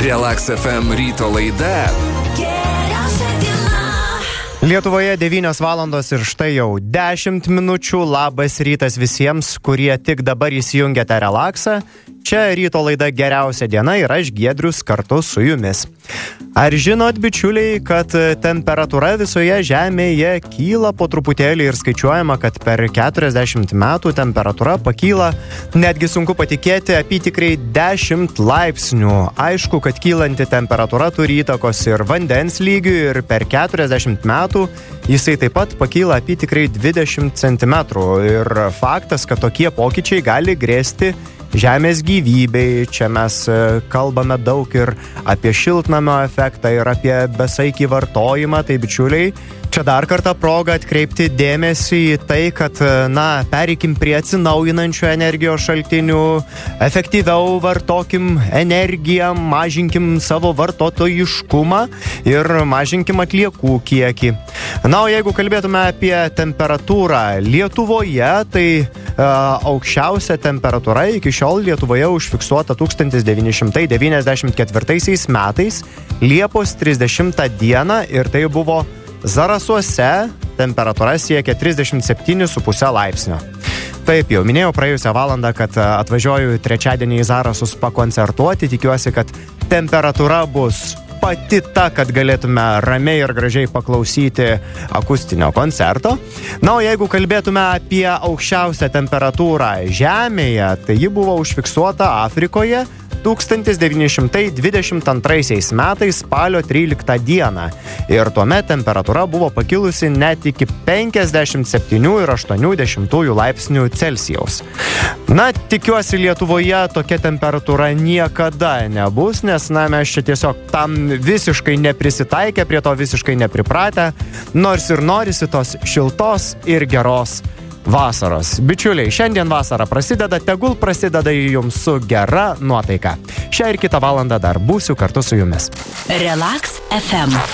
Relax FM ryto laida. Lietuvoje 9 valandos ir štai jau 10 minučių. Labas rytas visiems, kurie tik dabar įsijungėte Relaxą. Čia ryto laida Geriausia diena ir aš Giedrius kartu su jumis. Ar žinot, bičiuliai, kad temperatūra visoje Žemėje kyla po truputėlį ir skaičiuojama, kad per 40 metų temperatūra pakyla, netgi sunku patikėti, apytikriai 10 laipsnių. Aišku, kad kylanti temperatūra turi įtakos ir vandens lygiui ir per 40 metų jisai taip pat pakyla apytikriai 20 cm. Ir faktas, kad tokie pokyčiai gali grėsti Žemės gyvybei. Čia mes kalbame daug ir apie šiltnamio efektą, ir apie besaikį vartojimą. Tai bičiuliai, čia dar kartą proga atkreipti dėmesį į tai, kad, pereikim prie atsinaujinančių energijos šaltinių, efektyviau vartokim energiją, mažinkim savo vartotojiškumą ir mažinkim atliekų kiekį. O jeigu kalbėtume apie temperatūrą Lietuvoje, tai aukščiausia temperatūra iki šiol Lietuvoje užfiksuota 1994 metais, Liepos 30 dieną, ir tai buvo Zarasuose, temperatūra siekia 37,5 laipsnio. Taip, jau minėjau praėjusią valandą, kad atvažiuoju trečiadienį į Zarasus pakoncertuoti. Tikiuosi, kad temperatūra bus pati ta, kad galėtume ramiai ir gražiai paklausyti akustinio koncerto. O jeigu kalbėtume apie aukščiausią temperatūrą Žemėje, tai ji buvo užfiksuota Afrikoje 1922 metais spalio 13 dieną. Ir tuomet temperatūra buvo pakilusi net iki 57,8 laipsnių Celsijaus. Tikiuosi Lietuvoje tokia temperatūra niekada nebus, nes mes čia tiesiog tam visiškai neprisitaikę, prie to visiškai nepripratę, nors ir norisi tos šiltos ir geros vasaros. Bičiuliai, šiandien vasara prasideda, tegul prasideda jums su gera nuotaika. Šią ir kitą valandą dar būsiu kartu su jumis. Relax FM.